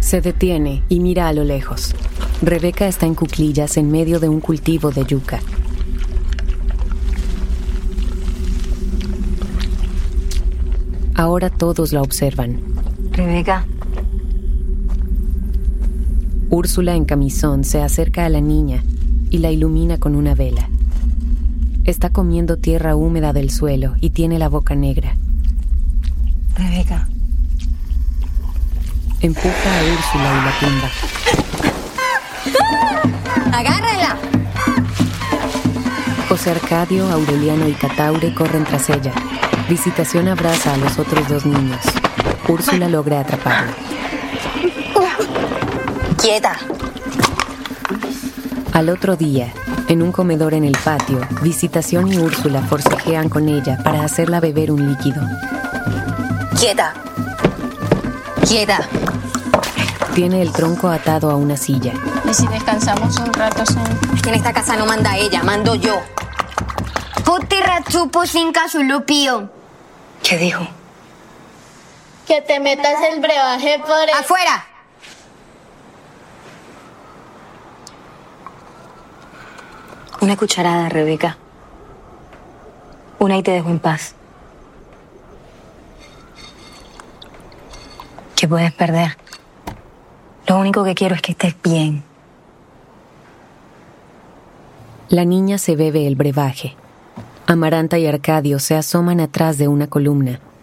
Se detiene y mira a lo lejos. Rebeca está en cuclillas en medio de un cultivo de yuca. Ahora todos la observan. Rebeca. Úrsula en camisón se acerca a la niña y la ilumina con una vela. Está comiendo tierra húmeda del suelo y tiene la boca negra. Rebeca. Empuja a Úrsula y la tumba. ¡Agárrala! José Arcadio, Aureliano y Cataure corren tras ella. Visitación abraza a los otros dos niños. Úrsula logra atraparla. ¡Quieta! Al otro día, en un comedor en el patio, Visitación y Úrsula forcejean con ella para hacerla beber un líquido. ¡Quieta! ¡Quieta! Tiene el tronco atado a una silla. ¿Y si descansamos un rato, señor? En esta casa no manda ella, mando yo. ¿Qué dijo? Que te metas el brebaje por el... ¡Afuera! Una cucharada, Rebeca. Una y te dejo en paz. ¿Qué puedes perder? Lo único que quiero es que estés bien. La niña se bebe el brebaje. Amaranta y Arcadio se asoman atrás de una columna.